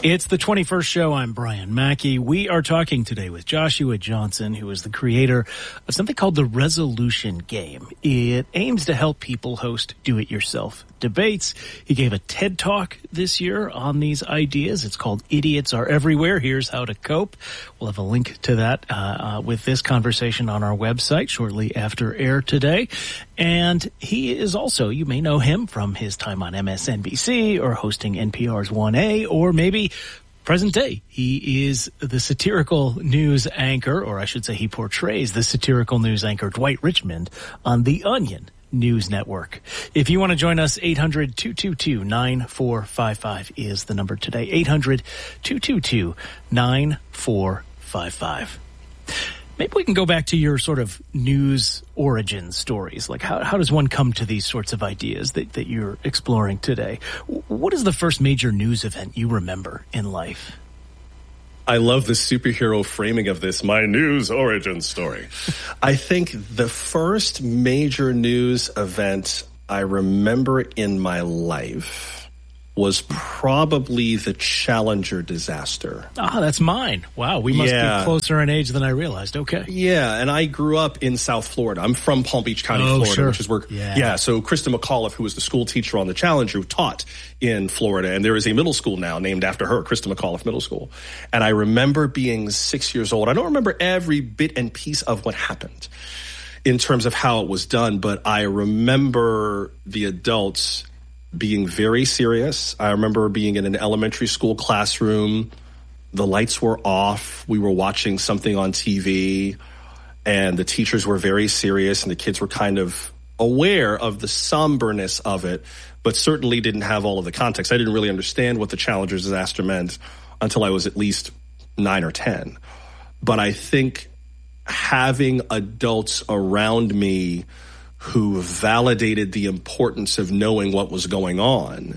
It's the 21st show. I'm Brian Mackey. We are talking today with Joshua Johnson, who is the creator of something called the Resolution Game. It aims to help people host do-it-yourself debates. He gave a TED Talk this year on these ideas. It's called Idiots Are Everywhere. Here's how to cope. We'll have a link to that with this conversation on our website shortly after air today. And he is also, you may know him from his time on MSNBC or hosting NPR's 1A, or maybe present day. He is the satirical news anchor, or I should say he portrays the satirical news anchor Dwight Richmond on The Onion News Network. If you want to join us, 800-222-9455 is the number today. 800-222-9455. Maybe we can go back to your sort of news origin stories. Like how does one come to these sorts of ideas that you're exploring today? What is the first major news event you remember in life? I love the superhero framing of this, my news origin story. I think the first major news event I remember in my life was probably the Challenger disaster. Ah, that's mine. Wow, we must be closer in age than I realized. Okay. Yeah, and I grew up in South Florida. I'm from Palm Beach County, Florida, sure. which is where, so Krista McAuliffe, who was the school teacher on the Challenger, taught in Florida, and there is a middle school now named after her, Krista McAuliffe Middle School. And I remember being 6 years old. I don't remember every bit and piece of what happened in terms of how it was done, but I remember the adults being very serious. I remember being in an elementary school classroom. The lights were off. We were watching something on TV, and the teachers were very serious, and the kids were kind of aware of the somberness of it, but certainly didn't have all of the context. I didn't really understand what the Challenger disaster meant until I was at least 9 or 10. But I think having adults around me who validated the importance of knowing what was going on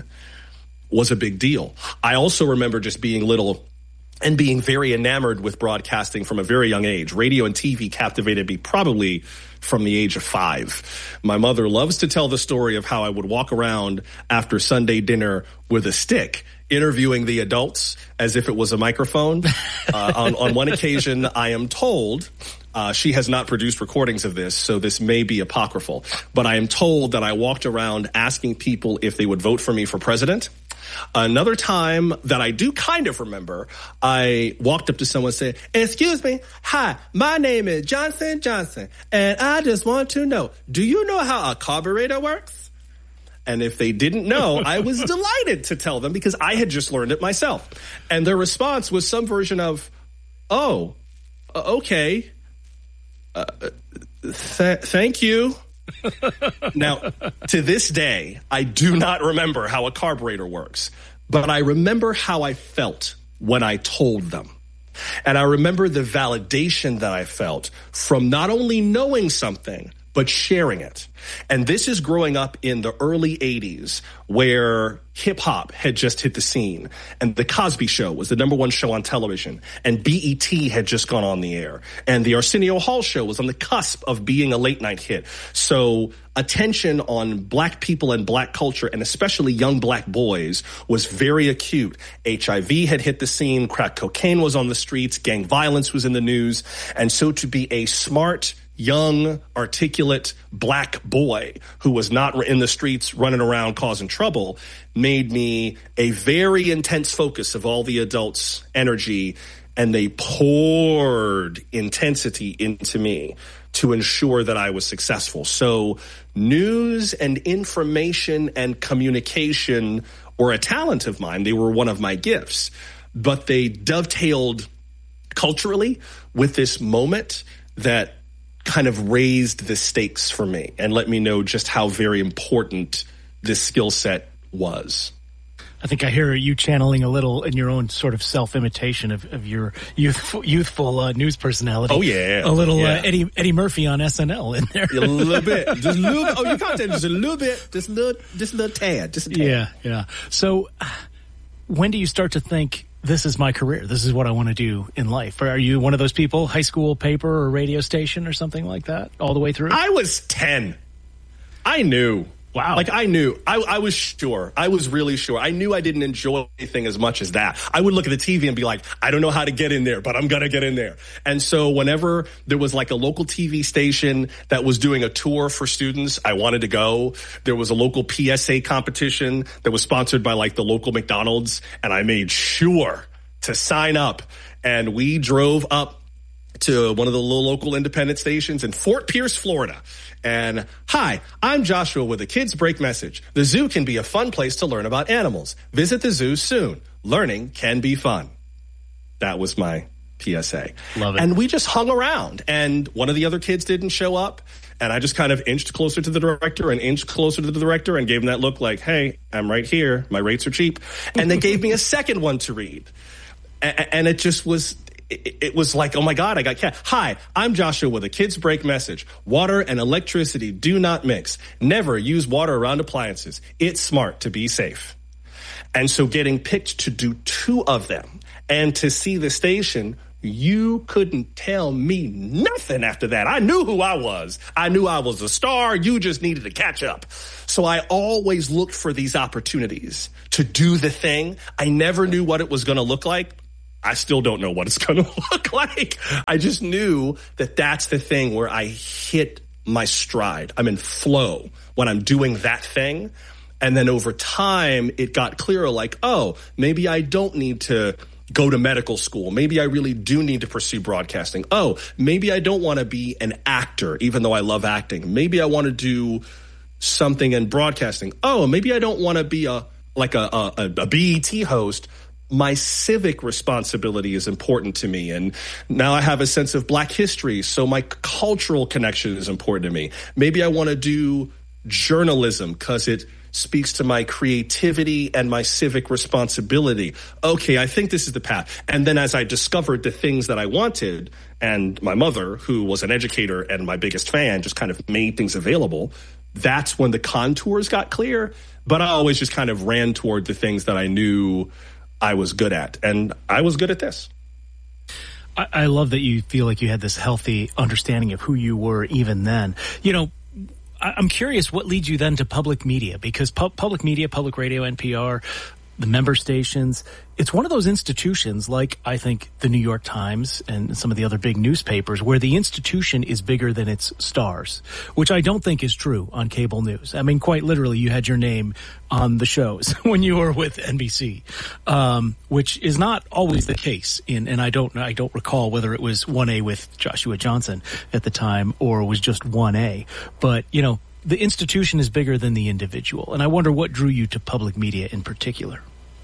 was a big deal. I also remember just being little and being very enamored with broadcasting from a very young age. Radio and TV captivated me probably from the age of 5. My mother loves to tell the story of how I would walk around after Sunday dinner with a stick, interviewing the adults as if it was a microphone. On one occasion, I am told, she has not produced recordings of this, so this may be apocryphal, but I am told that I walked around asking people if they would vote for me for president. Another time that I do kind of remember, I walked up to someone and said, "Excuse me, hi, my name is Johnson Johnson, and I just want to know, do you know how a carburetor works?" And if they didn't know, I was delighted to tell them because I had just learned it myself. And their response was some version of, "Oh, okay, thank you." Now, to this day, I do not remember how a carburetor works, but I remember how I felt when I told them. And I remember the validation that I felt from not only knowing something, but sharing it. And this is growing up in the early 80s where hip hop had just hit the scene and The Cosby Show was the #1 show on television and BET had just gone on the air and the Arsenio Hall Show was on the cusp of being a late night hit. So attention on black people and black culture and especially young black boys was very acute. HIV had hit the scene, crack cocaine was on the streets, gang violence was in the news. And so to be a smart, young, articulate black boy who was not in the streets running around causing trouble made me a very intense focus of all the adults' energy, and they poured intensity into me to ensure that I was successful. So news and information and communication were a talent of mine. They were one of my gifts, but they dovetailed culturally with this moment that kind of raised the stakes for me and let me know just how very important this skill set was. I think I hear you channeling a little in your own sort of self-imitation of your youthful news personality. Oh, yeah. A little Eddie Murphy on SNL in there. A little bit. Just a little bit. Oh, you got that. Just a little bit. Just a little tad. Just a tad. Yeah. So when do you start to think, this is my career, this is what I want to do in life? Or are you one of those people, high school paper or radio station or something like that all the way through? I was 10. I knew. Wow. Like I knew, I was sure, I was really sure. I knew I didn't enjoy anything as much as that. I would look at the TV and be like, I don't know how to get in there, but I'm going to get in there. And so whenever there was like a local TV station that was doing a tour for students, I wanted to go. There was a local PSA competition that was sponsored by like the local McDonald's, and I made sure to sign up. And we drove up to one of the little local independent stations in Fort Pierce, Florida. And hi, I'm Joshua with a Kids Break message. The zoo can be a fun place to learn about animals. Visit the zoo soon. Learning can be fun. That was my PSA. Love it. And we just hung around, and one of the other kids didn't show up. And I just kind of inched closer to the director and inched closer to the director and gave him that look like, hey, I'm right here. My rates are cheap. And they gave me a second one to read. And it just was... It was like, oh my God, I got cat. Hi, I'm Joshua with a Kids Break message. Water and electricity do not mix. Never use water around appliances. It's smart to be safe. And so getting picked to do 2 of them and to see the station, you couldn't tell me nothing after that. I knew who I was. I knew I was a star. You just needed to catch up. So I always looked for these opportunities to do the thing. I never knew what it was going to look like. I still don't know what it's going to look like. I just knew that that's the thing where I hit my stride. I'm in flow when I'm doing that thing. And then over time, it got clearer like, oh, maybe I don't need to go to medical school. Maybe I really do need to pursue broadcasting. Oh, maybe I don't want to be an actor, even though I love acting. Maybe I want to do something in broadcasting. Oh, maybe I don't want to be a BET host. My civic responsibility is important to me. And now I have a sense of Black history, so my cultural connection is important to me. Maybe I want to do journalism because it speaks to my creativity and my civic responsibility. Okay, I think this is the path. And then as I discovered the things that I wanted, and my mother, who was an educator and my biggest fan, just kind of made things available, that's when the contours got clear. But I always just kind of ran toward the things that I knew I was good at, and I was good at this. I love that you feel like you had this healthy understanding of who you were even then. You know, I'm curious what leads you then to public media, because public media, public radio, NPR, the member stations, it's one of those institutions like, I think, the New York Times and some of the other big newspapers where the institution is bigger than its stars, which I don't think is true on cable news. I mean, quite literally, you had your name on the shows when you were with NBC, which is not always the case. And I don't recall whether it was 1A with Joshua Johnson at the time or was just 1A. But, you know, the institution is bigger than the individual. And I wonder what drew you to public media in particular.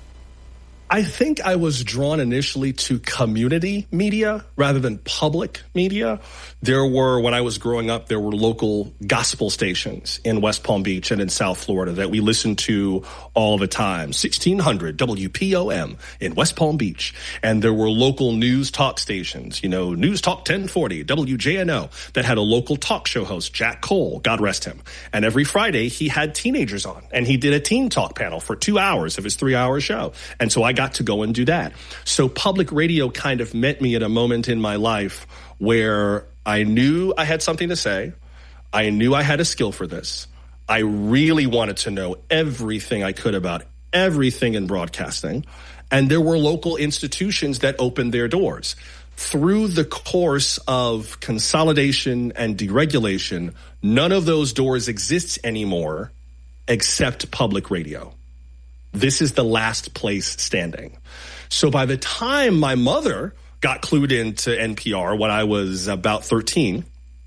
I think I was drawn initially to community media rather than public media. When I was growing up, there were local gospel stations in West Palm Beach and in South Florida that we listened to all the time. 1600 WPOM in West Palm Beach. And there were local news talk stations, you know, News Talk 1040, WJNO, that had a local talk show host, Jack Cole, God rest him. And every Friday he had teenagers on, and he did a teen talk panel for 2 hours of his 3-hour show. And so I got to go and do that. So public radio kind of met me at a moment in my life where I knew I had something to say. I knew I had a skill for this. I really wanted to know everything I could about everything in broadcasting. And there were local institutions that opened their doors. Through the course of consolidation and deregulation, none of those doors exists anymore except public radio. This is the last place standing. So by the time my mother got clued into NPR when I was about 13,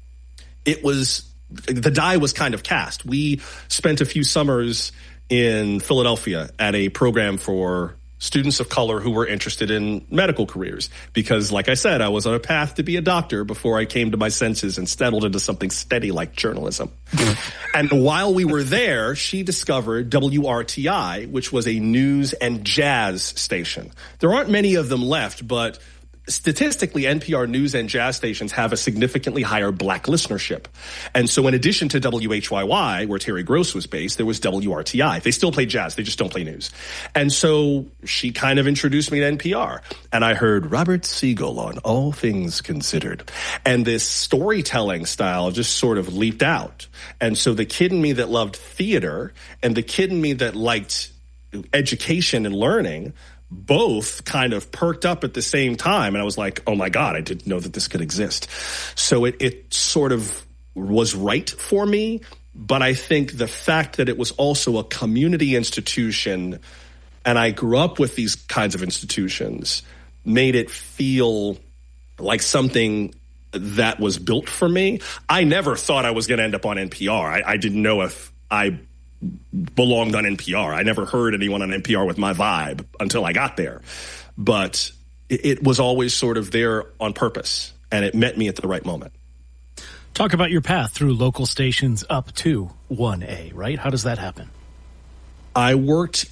the die was kind of cast. We spent a few summers in Philadelphia at a program for students of color who were interested in medical careers. Because, like I said, I was on a path to be a doctor before I came to my senses and settled into something steady like journalism. And while we were there, she discovered WRTI, which was a news and jazz station. There aren't many of them left, but statistically, NPR news and jazz stations have a significantly higher black listenership. And so in addition to WHYY, where Terry Gross was based, there was WRTI. They still play jazz. They just don't play news. And so she kind of introduced me to NPR. And I heard Robert Siegel on All Things Considered. And this storytelling style just sort of leaped out. And so the kid in me that loved theater and the kid in me that liked education and learning both kind of perked up at the same time. And I was like, oh my God, I didn't know that this could exist. So it sort of was right for me. But I think the fact that it was also a community institution and I grew up with these kinds of institutions made it feel like something that was built for me. I never thought I was going to end up on NPR. I didn't know if I belonged on NPR. I never heard anyone on NPR with my vibe until I got there. But it was always sort of there on purpose, and it met me at the right moment. Talk about your path through local stations up to 1A, right? How does that happen? I worked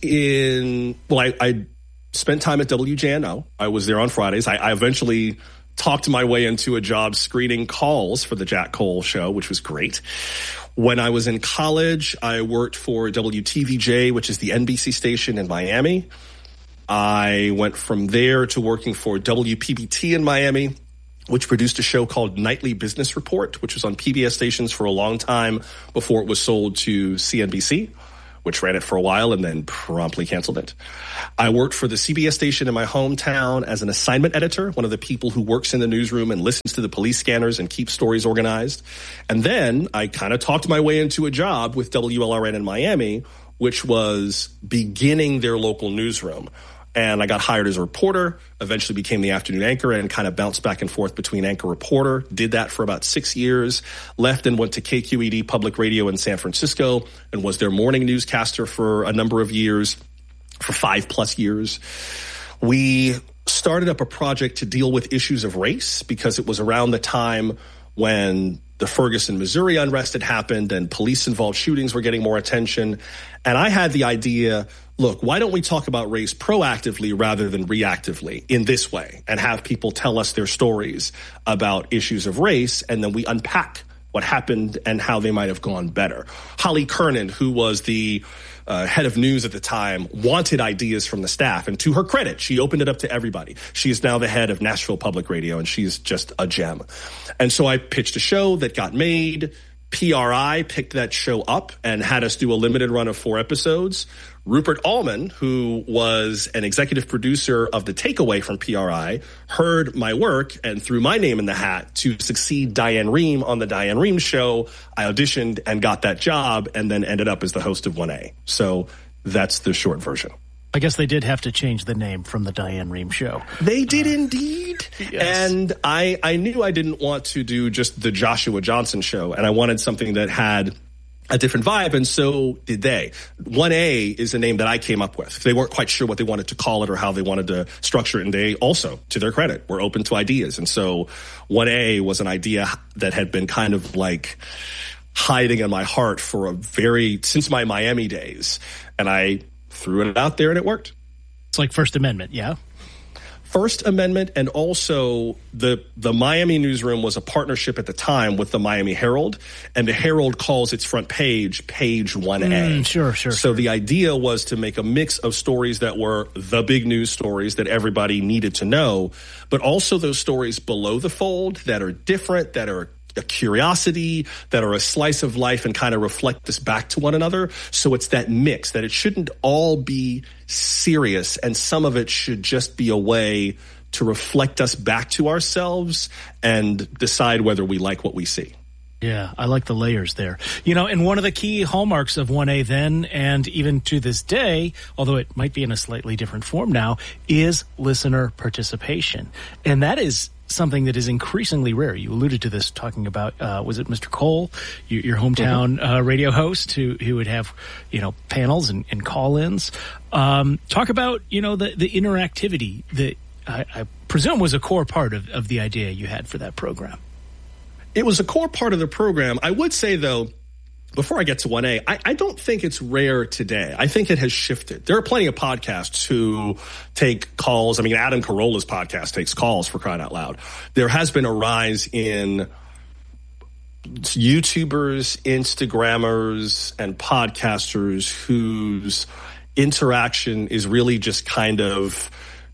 I spent time at WJNO. I was there on Fridays. I eventually talked my way into a job screening calls for the Jack Cole show, which was great. When I was in college, I worked for WTVJ, which is the NBC station in Miami. I went from there to working for WPBT in Miami, which produced a show called Nightly Business Report, which was on PBS stations for a long time before it was sold to CNBC, which ran it for a while and then promptly canceled it. I worked for the CBS station in my hometown as an assignment editor, one of the people who works in the newsroom and listens to the police scanners and keeps stories organized. And then I kind of talked my way into a job with WLRN in Miami, which was beginning their local newsroom. And I got hired as a reporter, eventually became the afternoon anchor and kind of bounced back and forth between anchor reporter. Did that for about 6 years, left and went to KQED Public Radio in San Francisco and was their morning newscaster for a number of years, for 5+ years. We started up a project to deal with issues of race because it was around the time when the Ferguson, Missouri unrest had happened and police-involved shootings were getting more attention. And I had the idea, look, why don't we talk about race proactively rather than reactively in this way and have people tell us their stories about issues of race, and then we unpack what happened and how they might have gone better. Holly Kernan, who was the head of news at the time, wanted ideas from the staff. And to her credit, she opened it up to everybody. She is now the head of Nashville Public Radio, and she's just a gem. And so I pitched a show that got made. PRI picked that show up and had us do a limited run of 4 episodes. Rupert Allman, who was an executive producer of The Takeaway from PRI, heard my work and threw my name in the hat to succeed Diane Rehm on The Diane Rehm Show. I auditioned and got that job and then ended up as the host of 1A. So that's the short version. I guess they did have to change the name from The Diane Rehm Show. They did indeed. Yes. And I knew I didn't want to do just the Joshua Johnson Show, and I wanted something that had a different vibe, and so did they. 1A is a name that I came up with. They weren't quite sure what they wanted to call it or how they wanted to structure it, and they also, to their credit, were open to ideas. And so 1A was an idea that had been kind of like hiding in my heart for since my Miami days, and I threw it out there and it worked. It's like First Amendment, yeah? First Amendment, and also the Miami newsroom was a partnership at the time with the Miami Herald, and the Herald calls its front page 1A. Sure. So the idea was to make a mix of stories that were the big news stories that everybody needed to know, but also those stories below the fold that are different, that are a curiosity, that are a slice of life and kind of reflect this back to one another. So it's that mix, that it shouldn't all be serious, and some of it should just be a way to reflect us back to ourselves and decide whether we like what we see. Yeah, I like the layers there. You know, and one of the key hallmarks of 1A then, and even to this day, although it might be in a slightly different form now, is listener participation. And that is something that is increasingly rare. You alluded to this talking about, was it Mr. Cole, your hometown radio host who would have, panels and call-ins. Talk about, the interactivity that I presume was a core part of the idea you had for that program. It was a core part of the program. I would say, though, before I get to 1A, I don't think it's rare today. I think it has shifted. There are plenty of podcasts who take calls. I mean, Adam Carolla's podcast takes calls, for crying out loud. There has been a rise in YouTubers, Instagrammers, and podcasters whose interaction is really just kind of,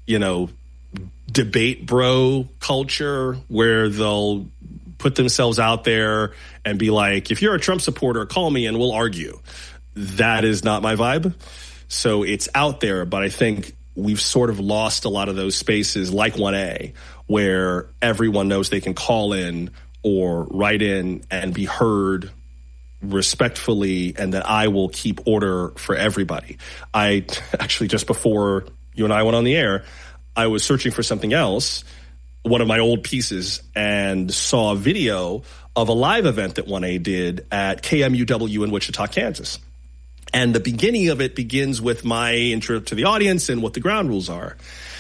debate bro culture, where they'll put themselves out there and be like, if you're a Trump supporter, call me and we'll argue. That is not my vibe. So it's out there, but I think we've sort of lost a lot of those spaces like 1A, where everyone knows they can call in or write in and be heard respectfully, and that I will keep order for everybody. I actually, just before you and I went on the air, I was searching for something else, one of my old pieces, and saw a video of a live event that 1A did at KMUW in Wichita, Kansas. And the beginning of it begins with my intro to the audience and what the ground rules are.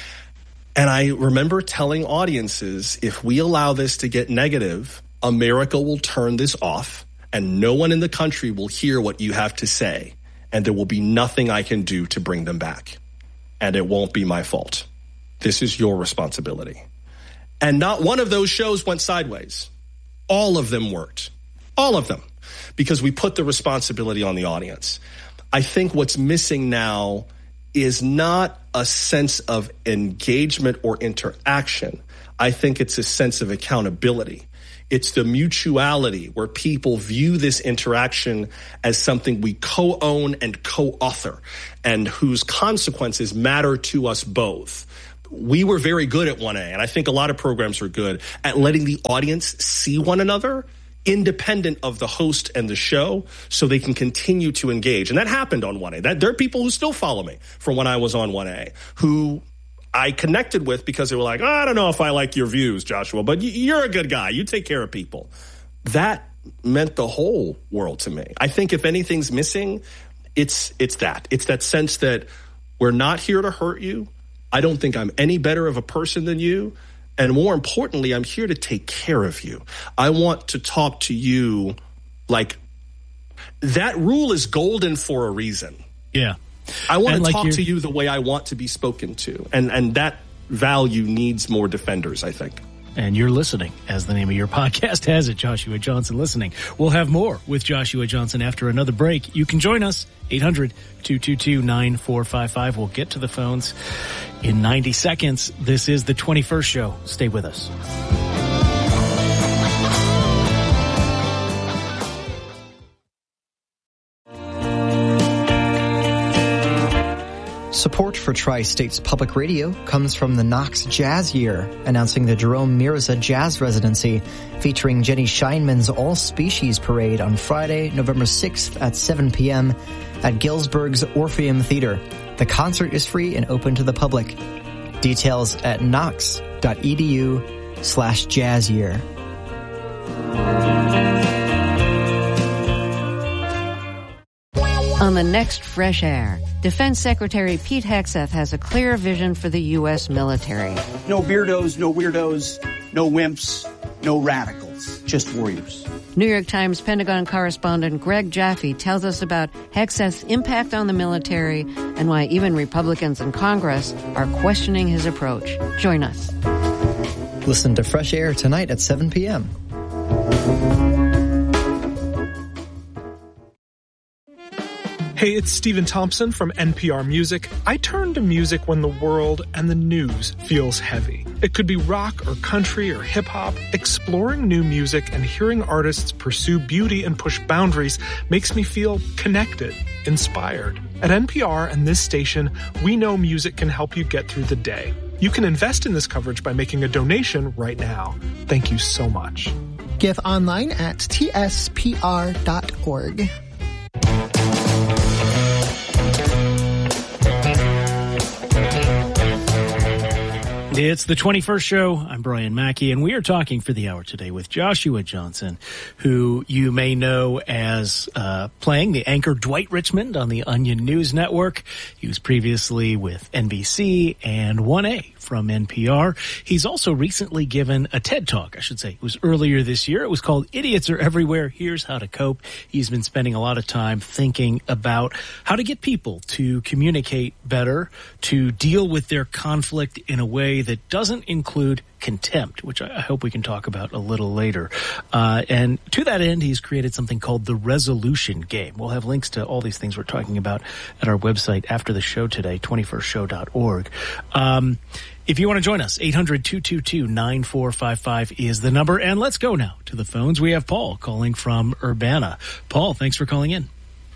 And I remember telling audiences, if we allow this to get negative, America will turn this off and no one in the country will hear what you have to say. And there will be nothing I can do to bring them back. And it won't be my fault. This is your responsibility. And not one of those shows went sideways. All of them worked. All of them. Because we put the responsibility on the audience. I think what's missing now is not a sense of engagement or interaction. I think it's a sense of accountability. It's the mutuality where people view this interaction as something we co-own and co-author, and whose consequences matter to us both. We were very good at 1A, and I think a lot of programs are good at letting the audience see one another independent of the host and the show, so they can continue to engage. And that happened on 1A. There are people who still follow me from when I was on 1A who I connected with because they were like, I don't know if I like your views, Joshua, but you're a good guy. You take care of people. That meant the whole world to me. I think if anything's missing, it's that. It's that sense that we're not here to hurt you. I don't think I'm any better of a person than you. And more importantly, I'm here to take care of you. I want to talk to you like that rule is golden for a reason. Yeah. I want to talk to you the way I want to be spoken to. And that value needs more defenders, I think. And you're listening, as the name of your podcast has it, Joshua Johnson Listening. We'll have more with Joshua Johnson after another break. You can join us, 800-222-9455. We'll get to the phones in 90 seconds. This is the 21st show. Stay with us. Support for Tri-States Public Radio comes from the Knox Jazz Year, announcing the Jerome Mirza Jazz Residency, featuring Jenny Scheinman's All Species Parade on Friday, November 6th at 7 p.m. at Galesburg's Orpheum Theater. The concert is free and open to the public. Details at knox.edu/jazzyear. On the next Fresh Air, Defense Secretary Pete Hegseth has a clear vision for the U.S. military. No beardos, no weirdos, no wimps, no radicals, just warriors. New York Times Pentagon correspondent Greg Jaffe tells us about Hegseth's impact on the military and why even Republicans in Congress are questioning his approach. Join us. Listen to Fresh Air tonight at 7 p.m. Hey, it's Stephen Thompson from NPR Music. I turn to music when the world and the news feels heavy. It could be rock or country or hip-hop. Exploring new music and hearing artists pursue beauty and push boundaries makes me feel connected, inspired. At NPR and this station, we know music can help you get through the day. You can invest in this coverage by making a donation right now. Thank you so much. Give online at tspr.org. It's the 21st show. I'm Brian Mackey, and we are talking for the hour today with Joshua Johnson, who you may know as playing the anchor Dwight Richmond on the Onion News Network. He was previously with NBC and 1A from NPR. He's also recently given a TED Talk, I should say. It was earlier this year. It was called Idiots Are Everywhere. Here's How to Cope. He's been spending a lot of time thinking about how to get people to communicate better, to deal with their conflict in a way that doesn't include contempt, which I hope we can talk about a little later. And to that end, he's created something called the Resolution Game. We'll have links to all these things we're talking about at our website after the show today, 21stshow.org. If you want to join us, 800-222-9455 is the number. And let's go now to the phones. We have Paul calling from Urbana. Paul, thanks for calling in.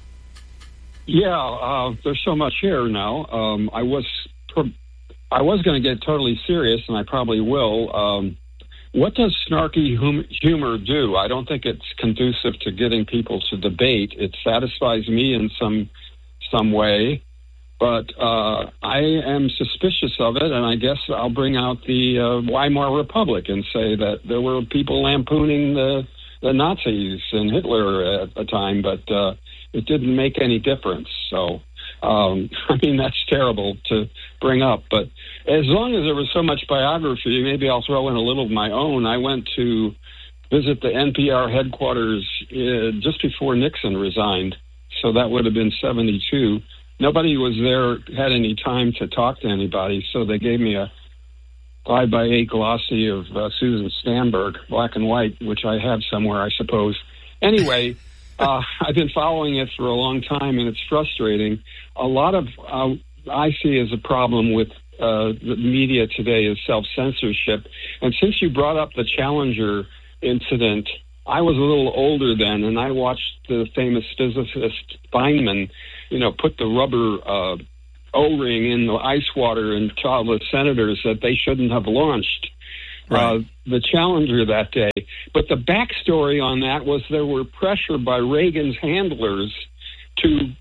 Yeah, there's so much here now. I was going to get totally serious, and I probably will. What does snarky humor do? I don't think it's conducive to getting people to debate. It satisfies me in some way, but I am suspicious of it, and I guess I'll bring out the Weimar Republic and say that there were people lampooning the Nazis and Hitler at the time, but it didn't make any difference. So, I mean, that's terrible to bring up. But as long as there was so much biography, maybe I'll throw in a little of my own. I went to visit the NPR headquarters just before Nixon resigned. So that would have been 72. Nobody was there, had any time to talk to anybody. So they gave me a 5x8 glossy of Susan Stamberg, black and white, which I have somewhere, I suppose. Anyway, I've been following it for a long time, and it's frustrating. A lot of I see as a problem with the media today is self-censorship. And since you brought up the Challenger incident, I was a little older then, and I watched the famous physicist Feynman, put the rubber O-ring in the ice water and tell the senators that they shouldn't have launched the Challenger that day. But the backstory on that was there were pressure by Reagan's handlers to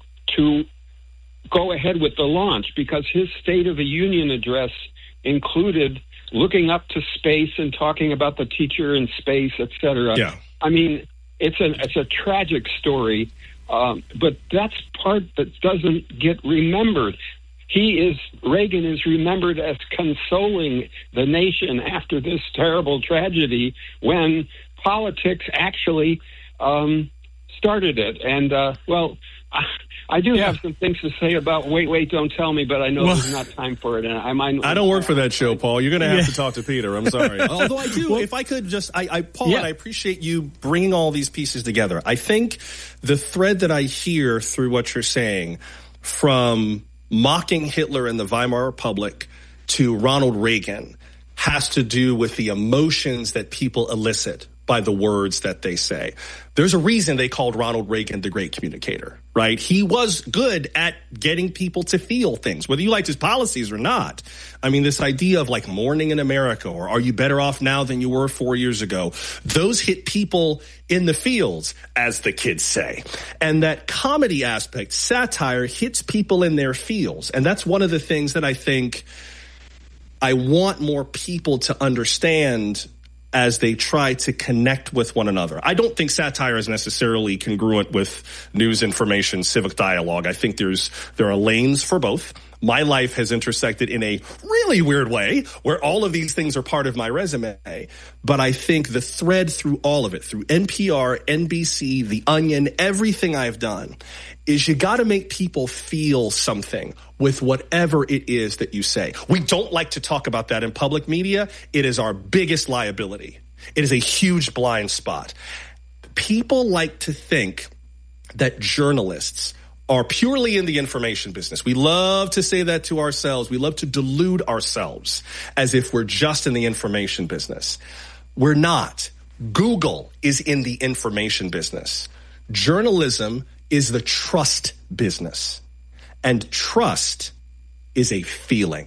go ahead with the launch because his State of the Union address included looking up to space and talking about the teacher in space, etc. Yeah. I mean, it's a tragic story, but that's part that doesn't get remembered. Reagan is remembered as consoling the nation after this terrible tragedy when politics actually started it. And, I do have some things to say about Wait, Don't Tell Me, but I know there's not time for it. And I don't work for that show, Paul. You're going to have to talk to Peter. I'm sorry. Although I do, if I could just, Paul, and I appreciate you bringing all these pieces together. I think the thread that I hear through what you're saying, from mocking Hitler and the Weimar Republic to Ronald Reagan, has to do with the emotions that people elicit by the words that they say. There's a reason they called Ronald Reagan the great communicator, right? He was good at getting people to feel things, whether you liked his policies or not. I mean, this idea of like Morning in America or are you better off now than you were 4 years ago? Those hit people in the feels, as the kids say. And that comedy aspect, satire, hits people in their feels. And that's one of the things that I think I want more people to understand as they try to connect with one another. I don't think satire is necessarily congruent with news, information, civic dialogue. I think there are lanes for both. My life has intersected in a really weird way where all of these things are part of my resume. But I think the thread through all of it, through NPR, NBC, The Onion, everything I've done, is you got to make people feel something with whatever it is that you say. We don't like to talk about that in public media. It is our biggest liability. It is a huge blind spot. People like to think that journalists are purely in the information business. We love to say that to ourselves. We love to delude ourselves as if we're just in the information business. We're not. Google is in the information business. Journalism is the trust business. And trust is a feeling.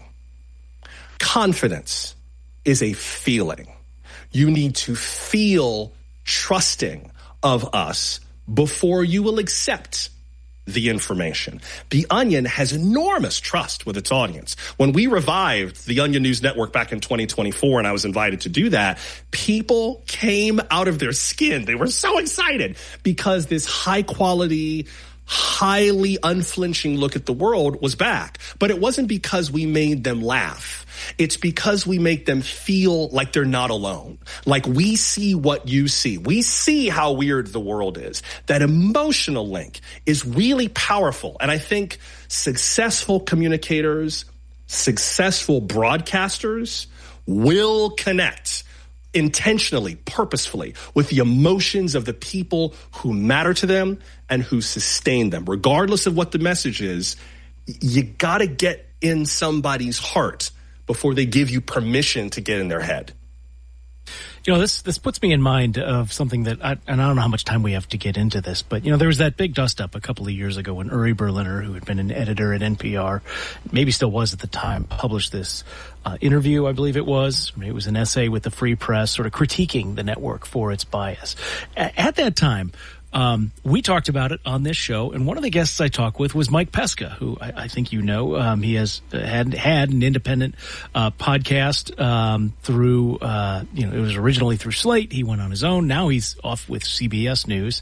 Confidence is a feeling. You need to feel trusting of us before you will accept the information. The Onion has enormous trust with its audience. When we revived the Onion News Network back in 2024, and I was invited to do that, people came out of their skin. They were so excited because this high quality, highly unflinching look at the world was back. But it wasn't because we made them laugh. It's because we make them feel like they're not alone. Like we see what you see. We see how weird the world is. That emotional link is really powerful. And I think successful communicators, successful broadcasters will connect intentionally, purposefully with the emotions of the people who matter to them and who sustain them. Regardless of what the message is, you got to get in somebody's heart before they give you permission to get in their head. You know, this puts me in mind of something that, and I don't know how much time we have to get into this, but, you know, there was that big dust-up a couple of years ago when Uri Berliner, who had been an editor at NPR, maybe still was at the time, published this interview, I believe it was. It was an essay with the Free Press, sort of critiquing the network for its bias. At that time, we talked about it on this show, and one of the guests I talked with was Mike Pesca, who I think you know. He has had an independent podcast through, it was originally through Slate. He went on his own. Now he's off with CBS News.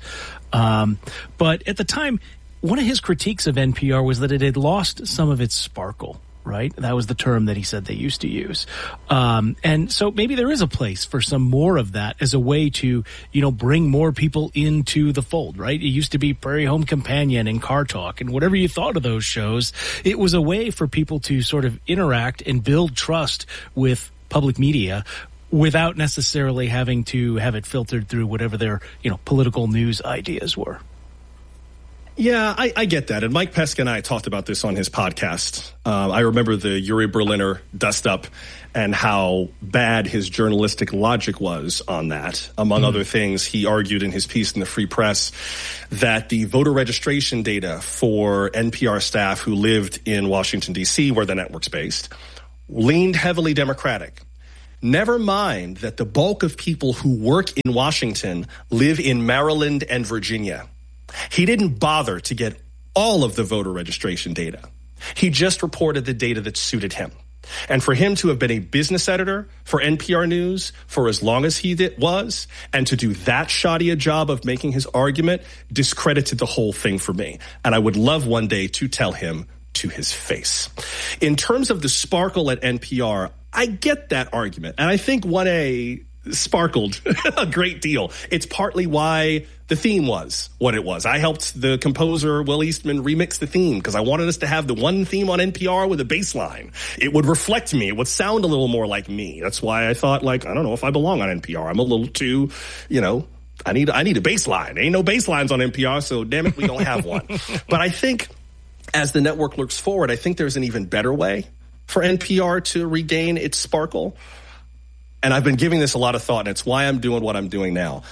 But at the time, one of his critiques of NPR was that it had lost some of its sparkle. Right? That was the term that he said they used to use. And so maybe there is a place for some more of that as a way to, bring more people into the fold, right? It used to be Prairie Home Companion and Car Talk and whatever you thought of those shows. It was a way for people to sort of interact and build trust with public media without necessarily having to have it filtered through whatever their, political news ideas were. Yeah, I get that. And Mike Pesca and I talked about this on his podcast. I remember the Uri Berliner dust-up and how bad his journalistic logic was on that. Among other things, he argued in his piece in the Free Press that the voter registration data for NPR staff who lived in Washington, D.C., where the network's based, leaned heavily Democratic. Never mind that the bulk of people who work in Washington live in Maryland and Virginia. He didn't bother to get all of the voter registration data. He just reported the data that suited him. And for him to have been a business editor for NPR News for as long as he was, and to do that shoddy a job of making his argument, discredited the whole thing for me. And I would love one day to tell him to his face. In terms of the sparkle at NPR, I get that argument. And I think 1A sparkled a great deal. It's partly why the theme was what it was. I helped the composer Will Eastman remix the theme because I wanted us to have the one theme on NPR with a bass line. It would reflect me. It would sound a little more like me. That's why I thought, I don't know if I belong on NPR. I'm a little too, I need a bass line. Ain't no bass lines on NPR, so damn it, we don't have one. But I think as the network looks forward, I think there's an even better way for NPR to regain its sparkle. And I've been giving this a lot of thought, and it's why I'm doing what I'm doing now.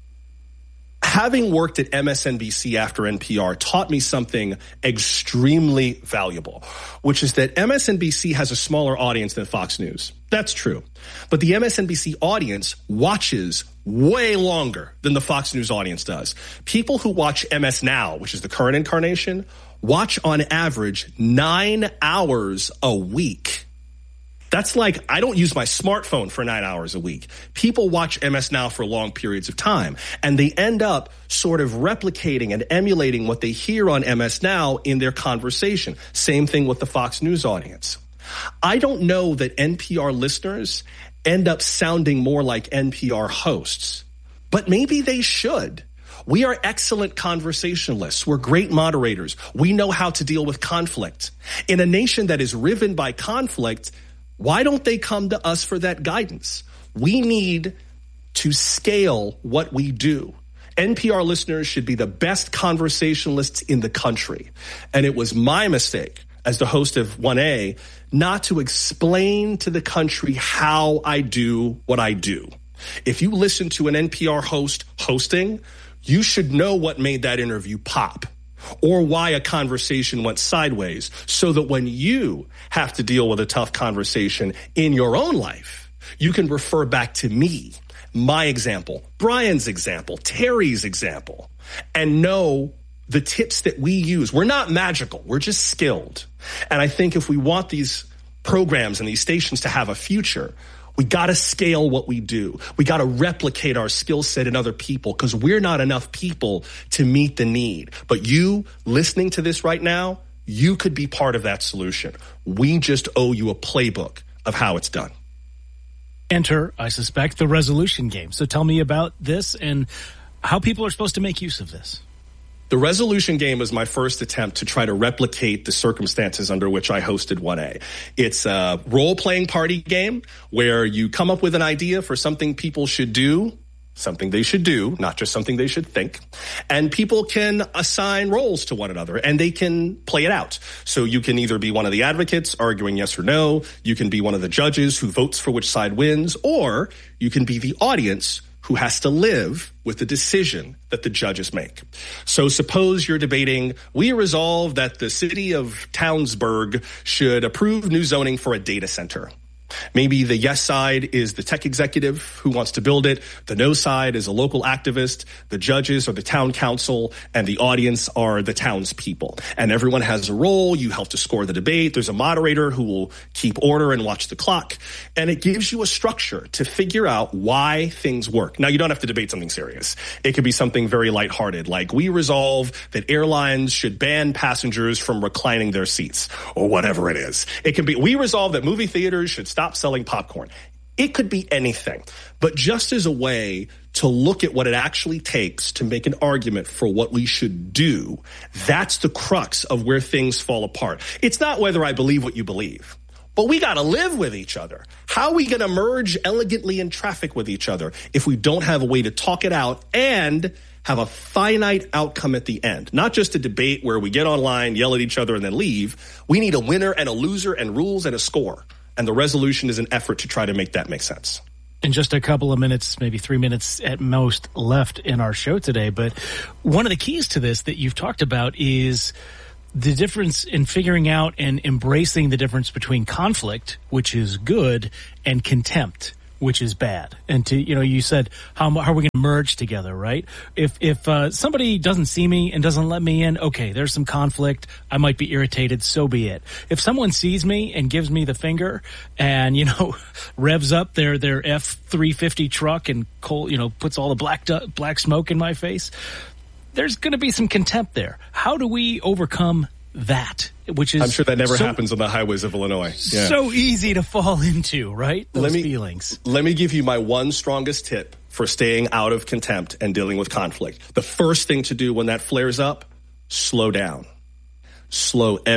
Having worked at MSNBC after NPR taught me something extremely valuable, which is that MSNBC has a smaller audience than Fox News. That's true. But the MSNBC audience watches way longer than the Fox News audience does. People who watch MS Now, which is the current incarnation, watch on average 9 hours a week. That's like, I don't use my smartphone for 9 hours a week. People watch MS Now for long periods of time, and they end up sort of replicating and emulating what they hear on MS Now in their conversation. Same thing with the Fox News audience. I don't know that NPR listeners end up sounding more like NPR hosts, but maybe they should. We are excellent conversationalists. We're great moderators. We know how to deal with conflict. In a nation that is riven by conflict, why don't they come to us for that guidance? We need to scale what we do. NPR listeners should be the best conversationalists in the country. And it was my mistake as the host of 1A not to explain to the country how I do what I do. If you listen to an NPR host hosting, you should know what made that interview pop, or why a conversation went sideways, so that when you have to deal with a tough conversation in your own life, you can refer back to me, my example, Brian's example, Terry's example, and know the tips that we use, we're not magical. We're just skilled. And I think if we want these programs and these stations to have a future, we got to scale what we do. We got to replicate our skill set in other people because we're not enough people to meet the need. But you listening to this right now, you could be part of that solution. We just owe you a playbook of how it's done. Enter, I suspect, the resolution game. So tell me about this and how people are supposed to make use of this. The resolution game was my first attempt to try to replicate the circumstances under which I hosted 1A. It's a role-playing party game where you come up with an idea for something people should do, something they should do, not just something they should think. And people can assign roles to one another and they can play it out. So you can either be one of the advocates arguing yes or no. You can be one of the judges who votes for which side wins, or you can be the audience who has to live with the decision that the judges make. So suppose you're debating, we resolve that the city of Townsburg should approve new zoning for a data center. Maybe the yes side is the tech executive who wants to build it. The no side is a local activist. The judges are the town council, and the audience are the townspeople. And everyone has a role. You help to score the debate. There's a moderator who will keep order and watch the clock. And it gives you a structure to figure out why things work. Now, you don't have to debate something serious. It could be something very lighthearted, like we resolve that airlines should ban passengers from reclining their seats, or whatever it is. It can be, we resolve that movie theaters should stop selling popcorn. It could be anything, but just as a way to look at what it actually takes to make an argument for what we should do, that's the crux of where things fall apart. It's not whether I believe what you believe, but we got to live with each other. How are we going to merge elegantly in traffic with each other if we don't have a way to talk it out and have a finite outcome at the end? Not just a debate where we get online, yell at each other, and then leave. We need a winner and a loser and rules and a score. And the resolution is an effort to try to make that make sense. In just a couple of minutes, maybe 3 minutes at most left in our show today. But one of the keys to this that you've talked about is the difference in figuring out and embracing the difference between conflict, which is good, and contempt, which is bad. And to, you said, how are we going to merge together, right? If somebody doesn't see me and doesn't let me in, okay, there's some conflict. I might be irritated. So be it. If someone sees me and gives me the finger and, revs up their F-350 truck and puts all the black smoke in my face, there's going to be some contempt there. How do we overcome that? Which is, I'm sure that never happens on the highways of Illinois. Yeah. So easy to fall into, right? Those feelings. Let me give you my one strongest tip for staying out of contempt and dealing with conflict. The first thing to do when that flares up, slow down. Slow